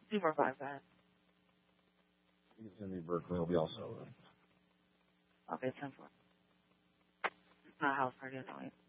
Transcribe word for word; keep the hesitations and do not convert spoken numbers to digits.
Two more five, guys. It's going to be Berkeley. It'll be also. Okay, ten four. It's not a house party, anyway.